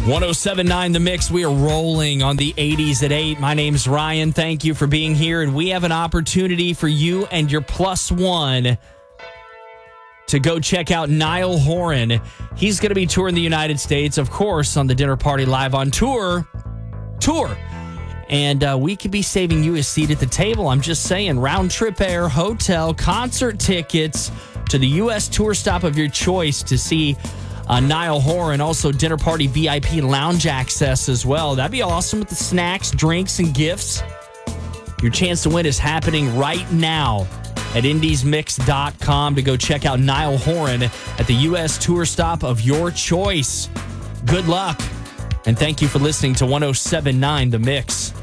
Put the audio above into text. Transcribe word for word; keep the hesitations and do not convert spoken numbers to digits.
ten seventy-nine The Mix. We are rolling on the eighties at eight. My name's Ryan. Thank you for being here. And we have an opportunity for you and your plus one to go check out Niall Horan. He's going to be touring the United States, of course, on the Dinner Party Live on Tour. Tour. And uh, we could be saving you a seat at the table. I'm just saying, round trip air, hotel, concert tickets to the U S tour stop of your choice to see uh, Niall Horan. Also, Dinner Party V I P lounge access as well. That'd be awesome with the snacks, drinks, and gifts. Your chance to win is happening right now at indies mix dot com to go check out Niall Horan at the U S tour stop of your choice. Good luck, and thank you for listening to ten seventy-nine The Mix.